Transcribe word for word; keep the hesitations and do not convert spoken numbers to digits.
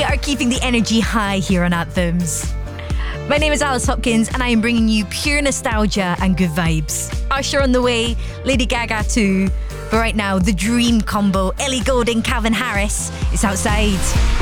that are keeping the energy high here on Anthems. My name is Alice Hopkins and I am bringing you pure nostalgia and good vibes. Usher on the way, Lady Gaga too. But right now, the dream combo, Ellie Goulding, Calvin Harris, is outside.